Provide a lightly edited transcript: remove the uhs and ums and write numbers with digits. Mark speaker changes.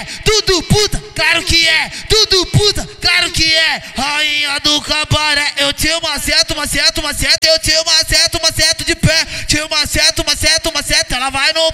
Speaker 1: tudo puta, claro que é, tudo puta, claro que é. Rainha do cabaré, eu te maceto, eu te maceto de pé, te maceto, ela vai no